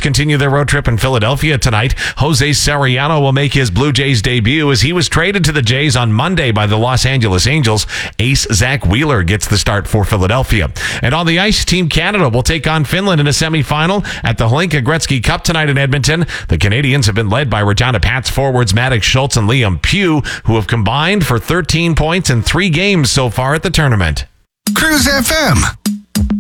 continue their road trip in Philadelphia tonight. Jose Soriano will make his Blue Jays debut as he was traded to the Jays on Monday by the Los Angeles Angels. Ace Zach Wheeler gets the start for Philadelphia. And on the ice, Team Canada will take on Finland in a semifinal at the Hlinka Gretzky Cup tonight in Edmonton. The Canadians have been led by Regina Pats forwards Maddox Schultz and Liam Pugh, who have combined for 13 points in 3 games so far at the tournament. Cruise FM.